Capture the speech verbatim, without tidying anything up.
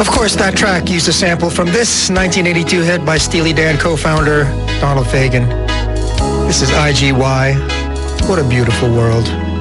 Of course, that track used a sample from this nineteen eighty-two hit by Steely Dan co-founder Donald Fagen. This is I G Y. What a beautiful world.